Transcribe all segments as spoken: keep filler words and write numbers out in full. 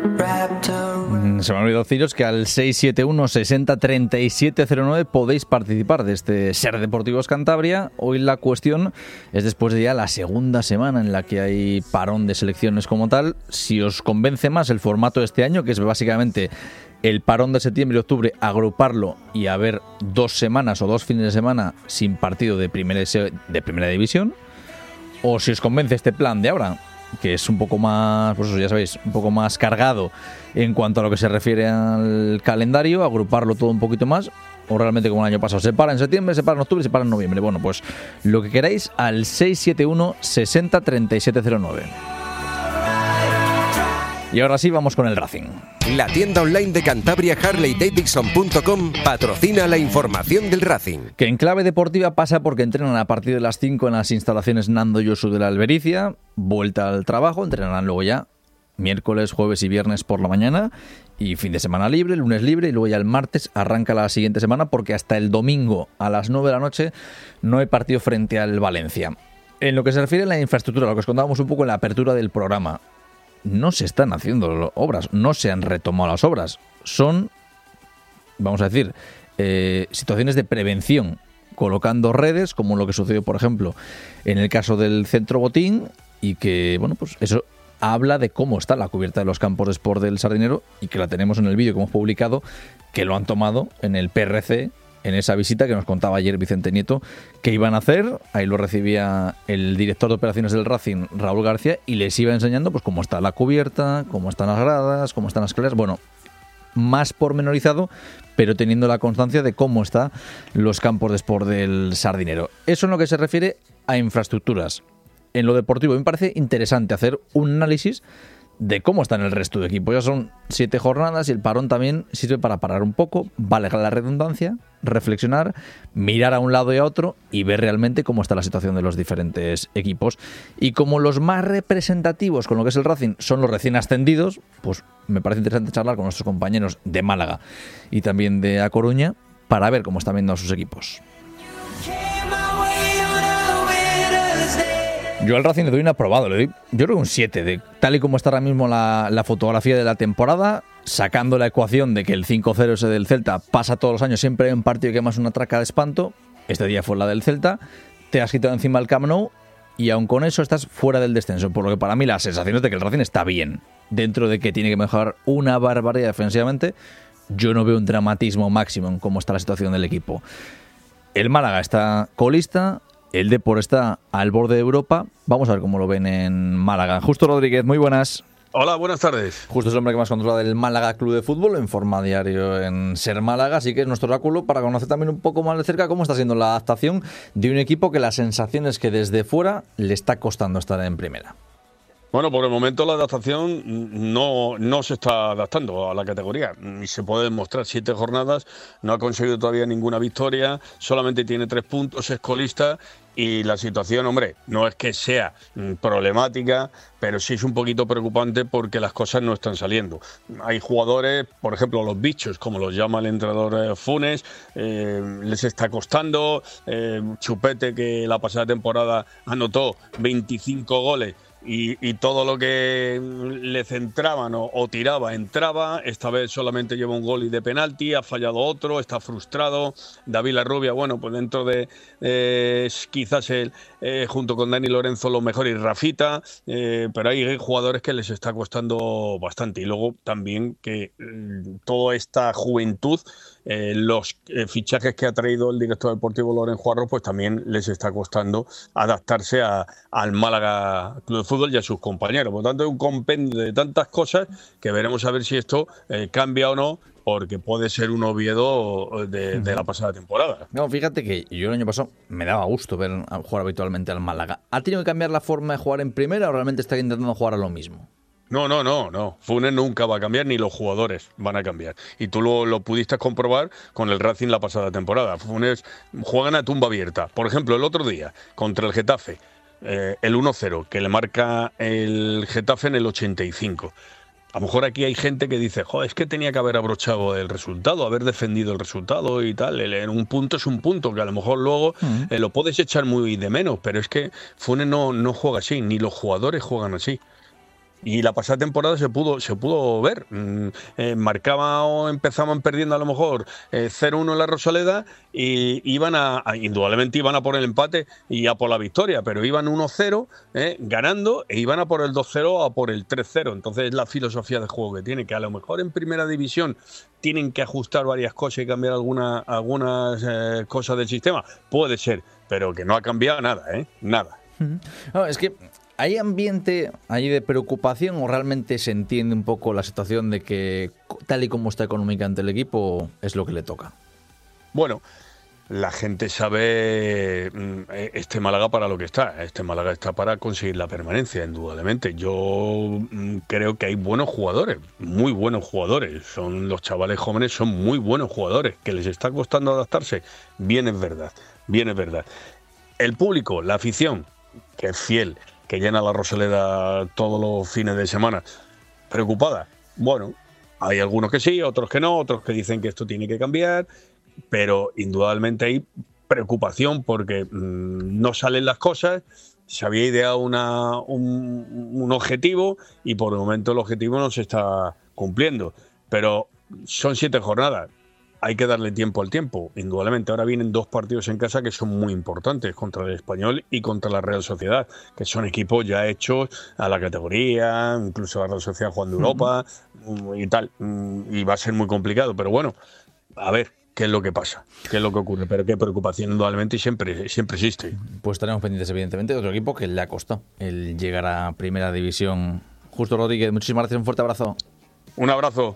Se me ha olvidado deciros que al seis siete uno sesenta treinta y siete cero nueve podéis participar de este Ser Deportivos Cantabria. Hoy la cuestión es, después de ya la segunda semana en la que hay parón de selecciones como tal, si os convence más el formato de este año, que es básicamente el parón de septiembre y octubre, agruparlo y haber dos semanas o dos fines de semana sin partido de primera, de primera división, o si os convence este plan de ahora, que es un poco más, pues eso ya sabéis, un poco más cargado en cuanto a lo que se refiere al calendario, agruparlo todo un poquito más, o realmente como el año pasado, se para en septiembre, se para en octubre, se para en noviembre. Bueno, pues lo que queráis al seis siete uno sesenta treinta y siete cero nueve. Y ahora sí, vamos con el Racing. La tienda online de Cantabria Harley Davidson punto com patrocina la información del Racing. Que en clave deportiva pasa porque entrenan a partir de las cinco en las instalaciones Nando Yosu de la Albericia, vuelta al trabajo, entrenarán luego ya miércoles, jueves y viernes por la mañana, y fin de semana libre, lunes libre, y luego ya el martes arranca la siguiente semana, porque hasta el domingo a las nueve de la noche no hay partido frente al Valencia. En lo que se refiere a la infraestructura, lo que os contábamos un poco en la apertura del programa, no se están haciendo obras, no se han retomado las obras. Son, vamos a decir, eh, situaciones de prevención, colocando redes, como lo que sucedió, por ejemplo, en el caso del Centro Botín, y que, bueno, pues eso habla de cómo está la cubierta de los campos de sport del Sardinero, y que la tenemos en el vídeo que hemos publicado, que lo han tomado en el P R C, en esa visita que nos contaba ayer Vicente Nieto que iban a hacer. Ahí lo recibía el director de operaciones del Racing, Raúl García, y les iba enseñando pues cómo está la cubierta, cómo están las gradas, cómo están las escaleras. Bueno, más pormenorizado, pero teniendo la constancia de cómo están los campos de sport del Sardinero. Eso en lo que se refiere a infraestructuras. En lo deportivo me parece interesante hacer un análisis de cómo están el resto de equipos. Ya son siete jornadas y el parón también sirve para parar un poco, vale la redundancia, reflexionar, mirar a un lado y a otro y ver realmente cómo está la situación de los diferentes equipos. Y como los más representativos con lo que es el Racing son los recién ascendidos, pues me parece interesante charlar con nuestros compañeros de Málaga y también de A Coruña para ver cómo están viendo a sus equipos. Yo al Racing le doy un aprobado, le doy yo creo un siete, de tal y como está ahora mismo la, la fotografía de la temporada, sacando la ecuación de que el cinco cero ese del Celta pasa todos los años, siempre hay un partido que más una traca de espanto. Este día fue la del Celta, te has quitado encima el Camp Nou y aun con eso estás fuera del descenso, por lo que para mí la sensación es de que el Racing está bien, dentro de que tiene que mejorar una barbaridad defensivamente. Yo no veo un dramatismo máximo en cómo está la situación del equipo. El Málaga está colista, el Depor está al borde de Europa. Vamos a ver cómo lo ven en Málaga. Justo Rodríguez, muy buenas. Hola, buenas tardes. Justo es el hombre que más controla del Málaga Club de Fútbol, en forma diario en Ser Málaga, así que es nuestro oráculo para conocer también un poco más de cerca cómo está siendo la adaptación de un equipo que la sensación es que desde fuera le está costando estar en primera. Bueno, por el momento la adaptación no, no se está adaptando a la categoría. Y se puede demostrar, siete jornadas, no ha conseguido todavía ninguna victoria, solamente tiene tres puntos, es colista. Y la situación, hombre, no es que sea problemática, pero sí es un poquito preocupante porque las cosas no están saliendo. Hay jugadores, por ejemplo, los bichos, como los llama el entrenador Funes, eh, les está costando. Eh, Chupete, que la pasada temporada anotó veinticinco goles, Y, y todo lo que le centraban o, o tiraba entraba. Esta vez solamente lleva un gol y de penalti, ha fallado otro, está frustrado. David Larrubia, bueno, pues dentro de eh, quizás el, eh, junto con Dani Lorenzo lo mejor, y Rafita, eh, pero hay jugadores que les está costando bastante. Y luego también que eh, toda esta juventud, eh, los eh, fichajes que ha traído el director deportivo Loren Juarro, pues también les está costando adaptarse a, al Málaga Club de Fútbol y a sus compañeros. Por lo tanto, es un compendio de tantas cosas que veremos a ver si esto eh, cambia o no, porque puede ser un Oviedo de, de la pasada temporada. No, fíjate que yo el año pasado me daba gusto ver jugar habitualmente al Málaga. ¿Ha tenido que cambiar la forma de jugar en primera o realmente está intentando jugar a lo mismo? No, no, no, no. Funes nunca va a cambiar, ni los jugadores van a cambiar. Y tú lo, lo pudiste comprobar con el Racing la pasada temporada. Funes juegan a tumba abierta. Por ejemplo, el otro día, contra el Getafe, eh, el uno cero, que le marca el Getafe en el ochenta y cinco. A lo mejor aquí hay gente que dice, joder, es que tenía que haber abrochado el resultado, haber defendido el resultado y tal. En un punto es un punto, que a lo mejor luego uh-huh. eh, lo puedes echar muy de menos, pero es que Funes no, no juega así, ni los jugadores juegan así. Y la pasada temporada se pudo se pudo ver. Mm, eh, marcaba o empezaban perdiendo a lo mejor eh, cero uno en la Rosaleda y iban a, a, indudablemente iban a por el empate y a por la victoria, pero iban uno cero eh, ganando e iban a por el dos cero o a por el tres cero. Entonces es la filosofía de juego que tiene, que a lo mejor en primera división tienen que ajustar varias cosas y cambiar alguna, algunas eh, cosas del sistema. Puede ser, pero que no ha cambiado nada, ¿eh? Nada. No, es que ¿hay ambiente ahí de preocupación o realmente se entiende un poco la situación de que tal y como está económicamente el equipo es lo que le toca? Bueno, la gente sabe este Málaga para lo que está. Este Málaga está para conseguir la permanencia, indudablemente. Yo creo que hay buenos jugadores, muy buenos jugadores. Son los chavales jóvenes, son muy buenos jugadores. Que les está costando adaptarse, bien es verdad, bien es verdad. El público, la afición, que es fiel, que llena la Rosaleda todos los fines de semana, preocupada. Bueno, hay algunos que sí, otros que no, otros que dicen que esto tiene que cambiar, pero indudablemente hay preocupación porque mmm, no salen las cosas. Se había ideado una, un, un objetivo y por el momento el objetivo no se está cumpliendo, pero son siete jornadas. Hay que darle tiempo al tiempo, indudablemente. Ahora vienen dos partidos en casa que son muy importantes, contra el Español y contra la Real Sociedad, que son equipos ya hechos a la categoría, incluso la Real Sociedad jugando Europa uh-huh. y tal. Y va a ser muy complicado, pero bueno, a ver qué es lo que pasa, qué es lo que ocurre, pero qué preocupación indudablemente siempre, siempre existe. Pues estaremos pendientes, evidentemente, de otro equipo que le ha costado el llegar a Primera División. Justo Rodríguez, muchísimas gracias, un fuerte abrazo. Un abrazo.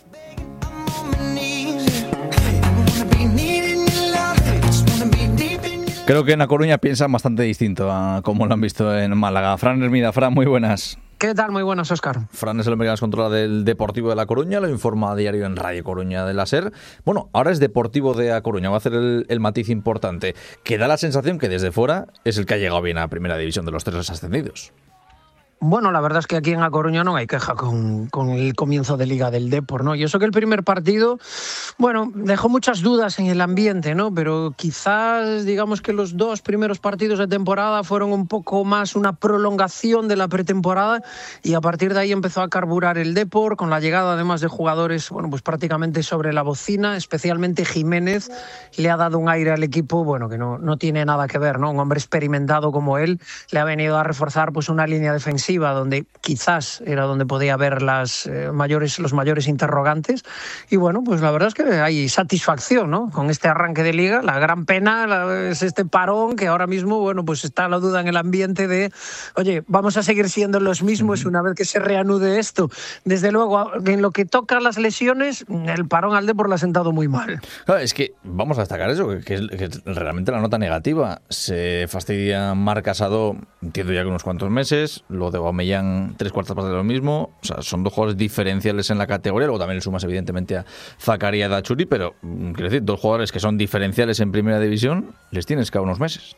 Creo que en A Coruña piensan bastante distinto a como lo han visto en Málaga. Fran Hermida, Fran, muy buenas. ¿Qué tal? Muy buenas, Óscar. Fran es el hombre que nos controla del Deportivo de La Coruña, lo informa a diario en Radio Coruña de la SER. Bueno, ahora es Deportivo de A Coruña, va a hacer el, el matiz importante, que da la sensación que desde fuera es el que ha llegado bien a Primera División de los tres ascendidos. Bueno, la verdad es que aquí en A Coruña no hay queja con, con el comienzo de Liga del Depor, ¿no? Y eso que el primer partido, bueno, dejó muchas dudas en el ambiente, ¿no? Pero quizás, digamos que los dos primeros partidos de temporada fueron un poco más una prolongación de la pretemporada y a partir de ahí empezó a carburar el Depor con la llegada además de jugadores, bueno, pues prácticamente sobre la bocina, especialmente Jiménez le ha dado un aire al equipo, bueno, que no, no tiene nada que ver, ¿no? Un hombre experimentado como él le ha venido a reforzar pues una línea defensiva donde quizás era donde podía haber las eh, mayores, los mayores interrogantes y bueno, pues la verdad es que hay satisfacción, ¿no? Con este arranque de Liga. La gran pena la, es este parón que ahora mismo, bueno, pues está la duda en el ambiente de, oye, vamos a seguir siendo los mismos una vez que se reanude esto. Desde luego, en lo que toca las lesiones, el parón al Depor le ha sentado muy mal. Claro, es que vamos a destacar eso, que, que, es, que es realmente la nota negativa. Se fastidia Marc Casado, entiendo ya que unos cuantos meses, lo de Aubameyang tres cuartas partes de lo mismo, o sea, son dos jugadores diferenciales en la categoría, luego también le sumas evidentemente a Zakaria Dachuri, pero quiero decir, dos jugadores que son diferenciales en Primera División, les tienes cada unos meses.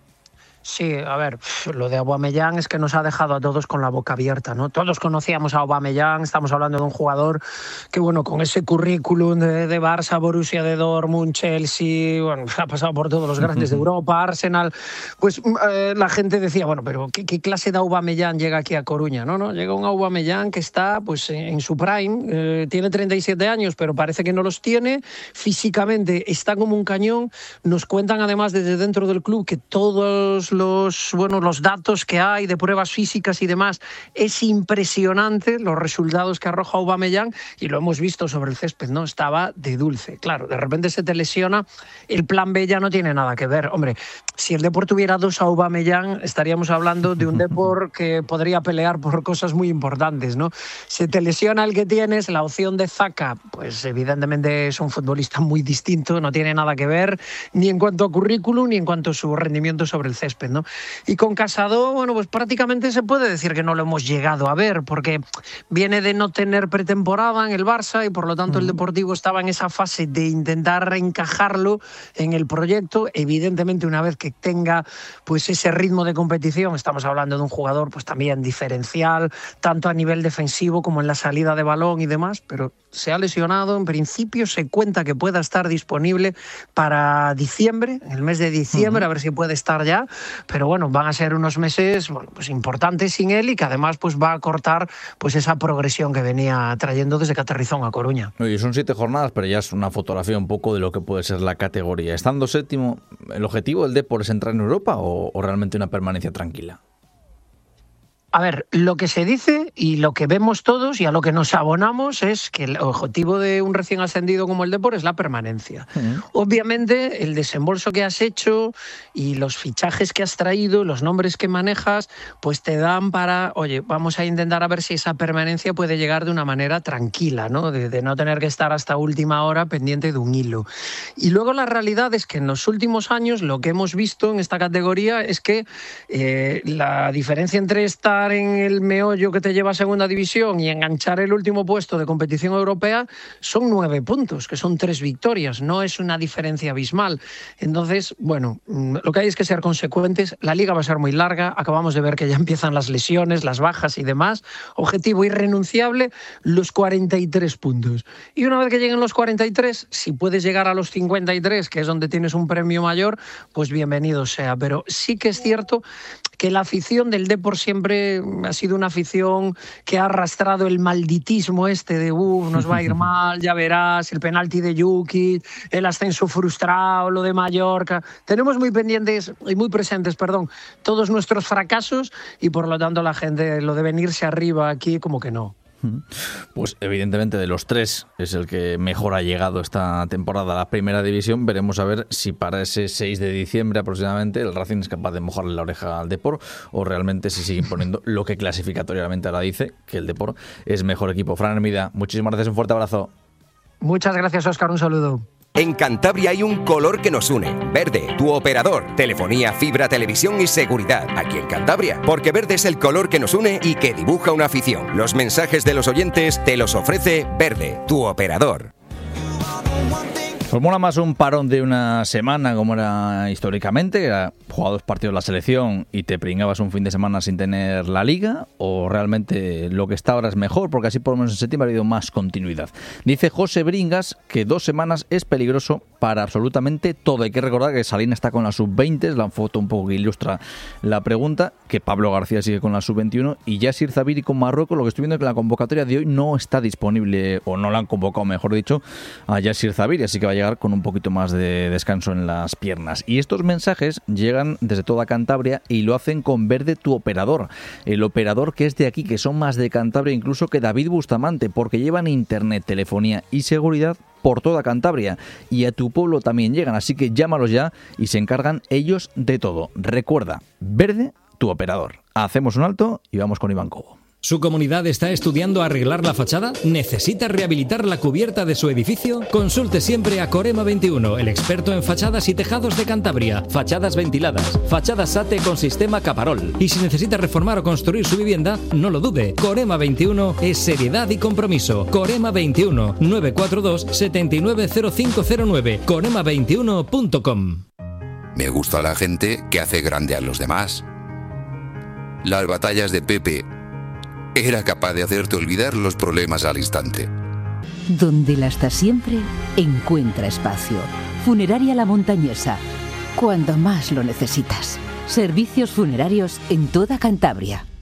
Sí, a ver, lo de Aubameyang es que nos ha dejado a todos con la boca abierta, ¿no? Todos conocíamos a Aubameyang, estamos hablando de un jugador que, bueno, con ese currículum de, de Barça, Borussia de Dortmund, Chelsea, bueno, ha pasado por todos los grandes de Europa, Arsenal, pues eh, la gente decía, bueno, pero ¿qué, qué clase de Aubameyang llega aquí a Coruña? No, no, llega un Aubameyang que está pues en su prime, eh, tiene treinta y siete años, pero parece que no los tiene, físicamente está como un cañón, nos cuentan además desde dentro del club que todos los, bueno, los datos que hay de pruebas físicas y demás, es impresionante los resultados que arroja Aubameyang y lo hemos visto sobre el césped, ¿no? Estaba de dulce. Claro, de repente se te lesiona, el plan B ya no tiene nada que ver. Hombre, si el Depor tuviera dos Aubameyang, estaríamos hablando de un Depor que podría pelear por cosas muy importantes, ¿no? Se te lesiona el que tienes, la opción de Zaka, pues evidentemente es un futbolista muy distinto, no tiene nada que ver, ni en cuanto a currículum, ni en cuanto a su rendimiento sobre el césped, ¿no? Y con Casado, bueno, pues prácticamente se puede decir que no lo hemos llegado a ver, porque viene de no tener pretemporada en el Barça y por lo tanto el Deportivo estaba en esa fase de intentar reencajarlo en el proyecto. Evidentemente, una vez que tenga pues ese ritmo de competición, estamos hablando de un jugador pues también diferencial, tanto a nivel defensivo como en la salida de balón y demás, pero se ha lesionado. En principio se cuenta que pueda estar disponible para diciembre, el mes de diciembre, uh-huh. a ver si puede estar ya. pero bueno, van a ser unos meses bueno, pues importantes sin él y que además pues va a cortar pues esa progresión que venía trayendo desde que aterrizó en A Coruña. Oye, son siete jornadas, pero ya es una fotografía un poco de lo que puede ser la categoría. Estando séptimo, ¿el objetivo del Depor es entrar en Europa o, o realmente una permanencia tranquila? A ver, lo que se dice y lo que vemos todos y a lo que nos abonamos es que el objetivo de un recién ascendido como el Depor es la permanencia. Uh-huh. Obviamente, el desembolso que has hecho y los fichajes que has traído, los nombres que manejas, pues te dan para, oye, vamos a intentar a ver si esa permanencia puede llegar de una manera tranquila, ¿no? De, de no tener que estar hasta última hora pendiente de un hilo. Y luego la realidad es que en los últimos años lo que hemos visto en esta categoría es que eh, la diferencia entre estar en el meollo que te lleva a segunda división y enganchar el último puesto de competición europea son nueve puntos, que son tres victorias, no es una diferencia abismal. Entonces, bueno, lo que hay es que ser consecuentes, la liga va a ser muy larga, acabamos de ver que ya empiezan las lesiones, las bajas y demás, objetivo irrenunciable, los cuarenta y tres puntos. Y una vez que lleguen los cuarenta y tres, si puedes llegar a los cincuenta y tres, que es donde tienes un premio mayor, pues bienvenido sea, pero sí que es cierto que la afición del Depor siempre ha sido una afición que ha arrastrado el malditismo este de uff, nos va a ir mal, ya verás, el penalti de Jukic, el ascenso frustrado, lo de Mallorca. Tenemos muy pendientes y muy presentes, perdón, todos nuestros fracasos y por lo tanto la gente, lo de venirse arriba aquí, como que no. Pues evidentemente de los tres es el que mejor ha llegado esta temporada a la primera división. Veremos a ver si para ese seis de diciembre aproximadamente el Racing es capaz de mojarle la oreja al Depor o realmente se sigue imponiendo lo que clasificatoriamente ahora dice, que el Depor es mejor equipo. Fran Hermida, muchísimas gracias, un fuerte abrazo. Muchas gracias, Óscar, un saludo. En Cantabria hay un color que nos une. Verde, tu operador. Telefonía, fibra, televisión y seguridad. Aquí en Cantabria. Porque verde es el color que nos une y que dibuja una afición. Los mensajes de los oyentes te los ofrece Verde, tu operador. Pues mola más un parón de una semana como era históricamente, que era jugar dos partidos de la selección y te pringabas un fin de semana sin tener la liga, o realmente lo que está ahora es mejor, porque así por lo menos en septiembre ha habido más continuidad. Dice José Bringas que dos semanas es peligroso para absolutamente todo. Hay que recordar que Salina está con la sub veinte, es la foto un poco que ilustra la pregunta, que Pablo García sigue con la sub veintiuno y Yassir Zabiri con Marruecos. Lo que estoy viendo es que la convocatoria de hoy no está disponible, o no la han convocado, mejor dicho, a Yassir Zabiri, así que va a llegar con un poquito más de descanso en las piernas. Y estos mensajes llegan desde toda Cantabria y lo hacen con Verde, tu operador. El operador que es de aquí, que son más de Cantabria incluso que David Bustamante, porque llevan internet, telefonía y seguridad por toda Cantabria. Y a tu pueblo también llegan, así que llámalos ya y se encargan ellos de todo. Recuerda, Verde, tu operador. Hacemos un alto y vamos con Iván Cobo. ¿Su comunidad está estudiando arreglar la fachada? ¿Necesita rehabilitar la cubierta de su edificio? Consulte siempre a Corema veintiuno, el experto en fachadas y tejados de Cantabria. Fachadas ventiladas, fachadas SATE con sistema Caparol. Y si necesita reformar o construir su vivienda, no lo dude. Corema veintiuno es seriedad y compromiso. Corema veintiuno, nueve cuatro dos, siete nueve cero cinco cero nueve. corema veintiuno punto com. Me gusta la gente que hace grande a los demás. Las batallas de Pepe. Era capaz de hacerte olvidar los problemas al instante. Donde la hasta siempre encuentra espacio. Funeraria La Montañesa. Cuando más lo necesitas. Servicios funerarios en toda Cantabria.